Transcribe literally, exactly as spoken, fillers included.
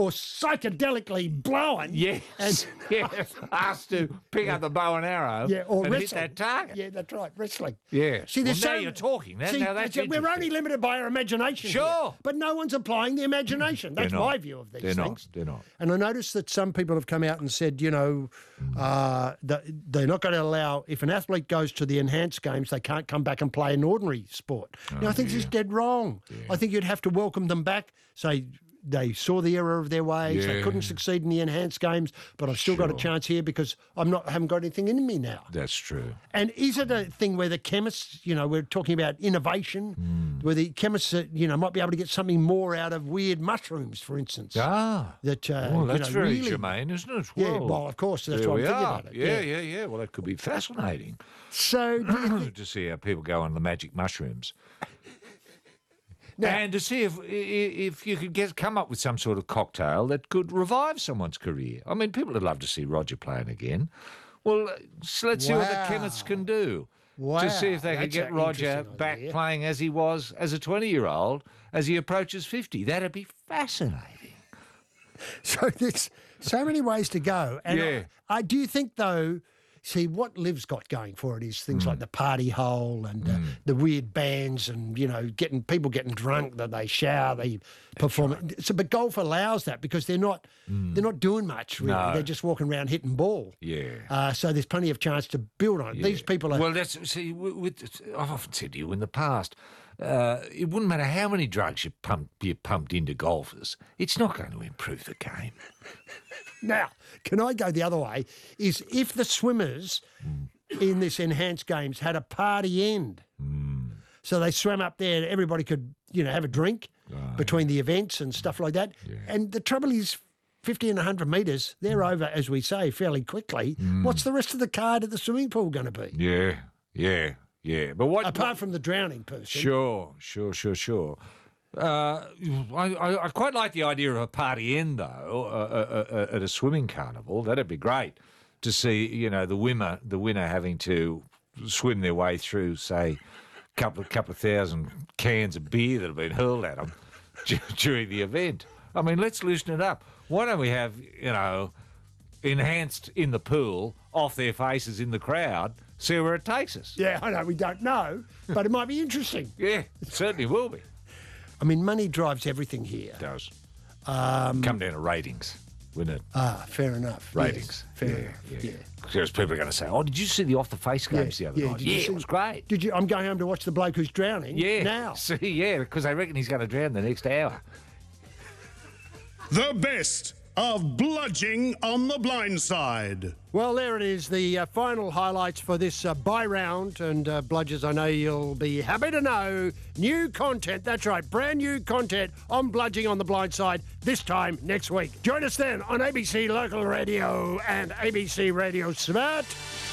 or psychedelically blowing. Yes, And, yes. Asked to pick up the bow and arrow yeah, or and wrestling. hit that target. Yeah, that's right, wrestling. Yeah. See, there's well, now so, you're talking. Now, see, now that's we're interesting. only limited by our imagination. Sure. Here, but no one's applying the imagination. That's They're not. my view of these They're things. not. They're not. And I noticed that some people have come out and said, you know, uh, that they're not going to allow, if an athlete goes to the enhanced games, they can't come back and play an ordinary sport. Oh, now, I think this is dead wrong. Yeah. I think you'd have to welcome them back, say they saw the error of their ways, Yeah. they couldn't succeed in the enhanced games, but I've still Sure. got a chance here because I'm not haven't got anything in me now. That's true. And is it a thing where the chemists, you know, we're talking about innovation, mm. where the chemists, uh, you know, might be able to get something more out of weird mushrooms, for instance? Ah. That, uh, well, that's you know, very really, germane, isn't it? Yeah, Well, well, of course, that's there what I'm we thinking are. about it. Yeah, Yeah. yeah, yeah. Well, that could be fascinating. So, do you think, to see how people go on the magic mushrooms. Now- and to see if if you could get come up with some sort of cocktail that could revive someone's career. I mean, people would love to see Roger playing again. Well, so let's see what the Wow. chemists can do Wow, to see if they could that's get an Roger interesting back idea. playing as he was as a twenty-year-old as he approaches fifty. That'd be fascinating. so there's so many ways to go. And Yeah. I, I do think, though, see, what Liv's got going for it is things Mm. like the party hole and uh, the weird bands and, you know, getting people getting drunk, that they shower, they perform. Right. So, but golf allows that because they're not Mm. they're not doing much, really. No. They're just walking around hitting ball. Yeah. Uh, so there's plenty of chance to build on it. Yeah. These people are... Well, that's see. With, with, I've often said to you in the past, uh, it wouldn't matter how many drugs you pump you pumped into golfers. It's not going to improve the game. Now, can I go the other way? Is if the swimmers Mm. in this enhanced games had a party end, Mm. so they swam up there, everybody could, you know, have a drink Oh, between the events and stuff like that. Yeah. And the trouble is, fifty and one hundred metres, they're over, as we say, fairly quickly. Mm. What's the rest of the card at the swimming pool going to be? Yeah, yeah, yeah. But what? Apart from the drowning person. Sure, sure, sure, sure. Uh, I, I, I quite like the idea of a party end, though, uh, uh, uh, at a swimming carnival. That'd be great to see, you know, the winner, the winner having to swim their way through, say, a couple of couple of thousand cans of beer that have been hurled at them during the event. I mean, let's loosen it up. Why don't we have, you know, enhanced in the pool, off their faces in the crowd, see where it takes us? Yeah, I know, we don't know, but it might be interesting. Yeah, it certainly will be. I mean, money drives everything here. It does. Um, Come down to ratings, wouldn't it? Ah, fair enough. Ratings. Yes, fair yeah, enough. yeah. Yeah. Because people are going to say, oh, did you see the off-the-face games the other night? did you Yeah, see- it was great. Did you? I'm going home to watch the bloke who's drowning. Yeah. Now. See, yeah, because they reckon he's going to drown the next hour. The best of Bludging on the Blind Side. Well, there it is, the uh, final highlights for this uh, bye round. And uh, Bludgers, I know you'll be happy to know, new content, that's right, brand new content on Bludging on the Blind Side this time next week. Join us then on A B C Local Radio and A B C Radio Smart.